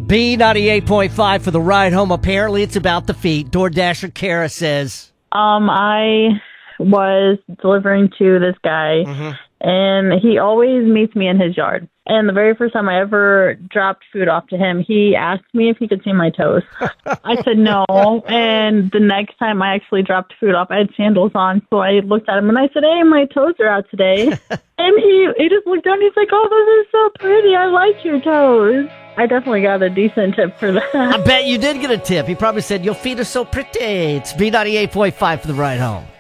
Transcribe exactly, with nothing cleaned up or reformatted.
B ninety-eight point five for the ride home. Apparently, it's about the feet. DoorDasher Kara says. Um, I was delivering to this guy, Mm-hmm. and he always meets me in his yard. And the very first time I ever dropped food off to him, he asked me if he could see my toes. I said no. And the next time I actually dropped food off, I had sandals on. So I looked at him and I said, hey, my toes are out today. And he, he just looked down and he's like, oh, those are so pretty. I like your toes. I definitely got a decent tip for that. I bet you did get a tip. He probably said, your feet are so pretty. It's B ninety-eight point five for the ride home.